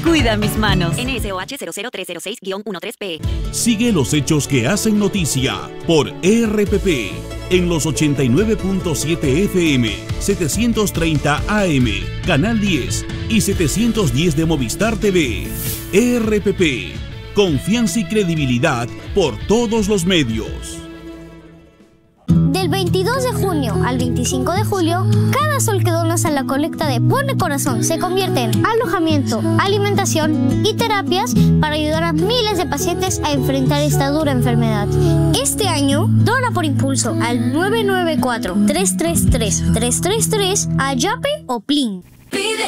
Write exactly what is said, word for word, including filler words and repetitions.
cuida mis manos. N S O H cero cero tres cero seis guión trece P. Sigue los hechos que hacen noticia por E R P P en los ochenta y nueve punto siete F M, setecientos treinta A M, Canal diez y setecientos diez de Movistar T V. E R P P, confianza y credibilidad por todos los medios. Del veintidós de junio al veinticinco de julio, cada sol que donas a la colecta de Pone Corazón se convierte en alojamiento, alimentación y terapias para ayudar a miles de pacientes a enfrentar esta dura enfermedad. Este año, dona por impulso al nueve nueve cuatro, tres tres tres, tres tres tres a Yape o Plin. Pide